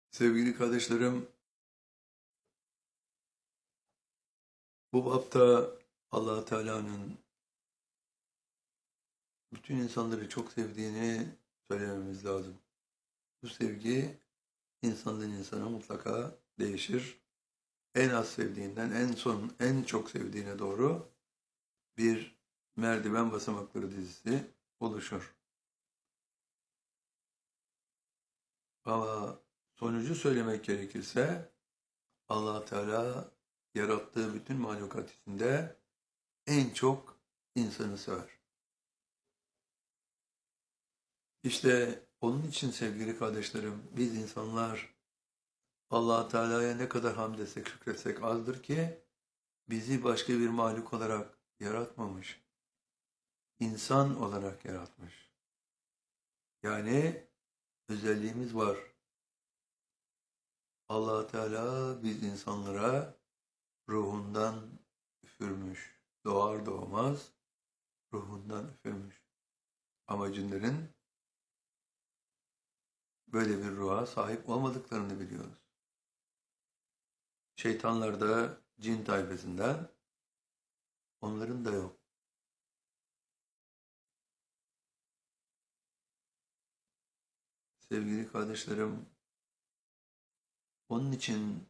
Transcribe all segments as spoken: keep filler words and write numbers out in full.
Sevgili kardeşlerim, bu bapta Allah Teala'nın bütün insanları çok sevdiğini söylememiz lazım. Bu sevgi insandan insana mutlaka değişir. En az sevdiğinden en son en çok sevdiğine doğru bir merdiven basamakları dizisi oluşur. Ama sonucu söylemek gerekirse Allah Teala yarattığı bütün mahlukat içinde en çok insanı sever. İşte onun için sevgili kardeşlerim, biz insanlar Allah Teala'ya ne kadar hamd etsek, şükretsek azdır ki bizi başka bir mahluk olarak yaratmamış, insan olarak yaratmış. Yani özelliğimiz var. Allah Teala biz insanlara ruhundan üfürmüş, doğar doğmaz ruhundan üfürmüş. Ama cinlerin böyle bir ruha sahip olmadıklarını biliyoruz. Şeytanlar da cin tayfasından, onların da yok. Sevgili kardeşlerim, onun için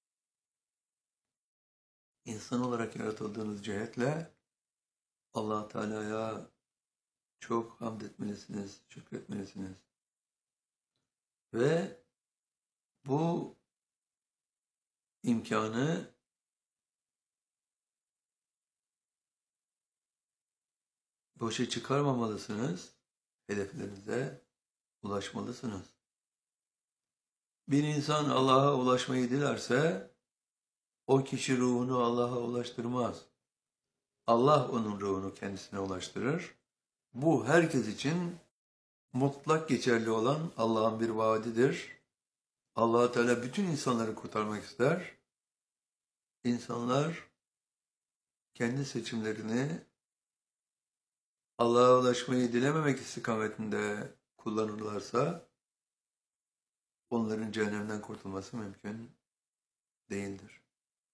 insan olarak yaratıldığınız cihetle Allah Teala'ya çok hamd etmelisiniz, şükretmelisiniz. Ve bu imkanı boşa çıkarmamalısınız, hedeflerinize ulaşmalısınız. Bir insan Allah'a ulaşmayı dilerse, o kişi ruhunu Allah'a ulaştırmaz. Allah onun ruhunu kendisine ulaştırır. Bu herkes için mutlak geçerli olan Allah'ın bir vaadidir. Allah Teala bütün insanları kurtarmak ister. İnsanlar kendi seçimlerini Allah'a ulaşmayı dilememek istikametinde kullanırlarsa onların cehennemden kurtulması mümkün değildir.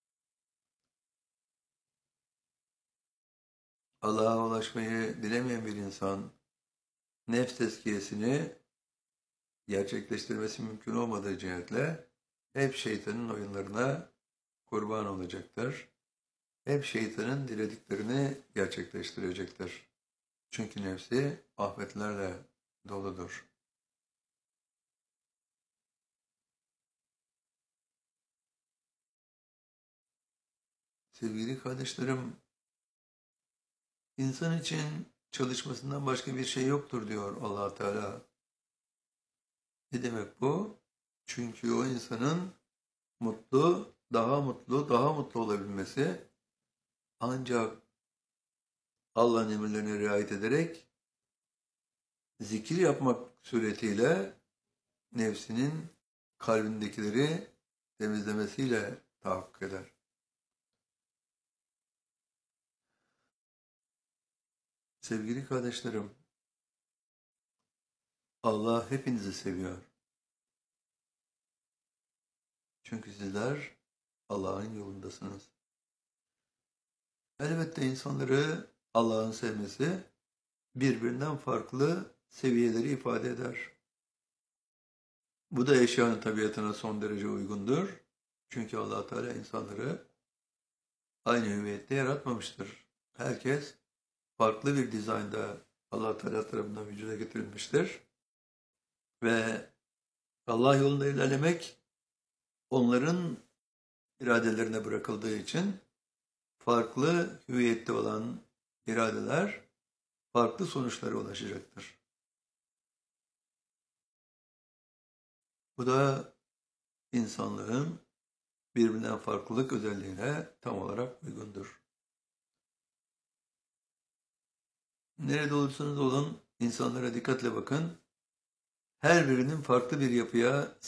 Allah'a ulaşmayı dilemeyen bir insan nefs tezkiyesini gerçekleştirmesi mümkün olmadığı cihetle hep şeytanın oyunlarına kurban olacaktır. Hep şeytanın dilediklerini gerçekleştirecektir. Çünkü nefsi afetlerle doludur. Sevgili kardeşlerim, insan için çalışmasından başka bir şey yoktur diyor Allah Teala. Ne demek bu? Çünkü o insanın mutlu, daha mutlu, daha mutlu olabilmesi ancak Allah'ın emirlerine riayet ederek zikir yapmak suretiyle nefsinin kalbindekileri temizlemesiyle tahakkuk eder. Sevgili kardeşlerim, Allah hepinizi seviyor. Çünkü sizler Allah'ın yolundasınız. Elbette insanları Allah'ın sevmesi birbirinden farklı seviyeleri ifade eder. Bu da eşyanın tabiatına son derece uygundur. Çünkü Allah Teala insanları aynı hüviyette yaratmamıştır. Herkes farklı bir dizaynda Allah Teala tarafından vücuda getirilmiştir. Ve Allah yolunda ilerlemek onların iradelerine bırakıldığı için farklı hüviyette olan iradeler farklı sonuçlara ulaşacaktır. Bu da insanlığın birbirinden farklılık özelliğine tam olarak uygundur. Nerede olursanız olun insanlara dikkatle bakın. Her birinin farklı bir yapıya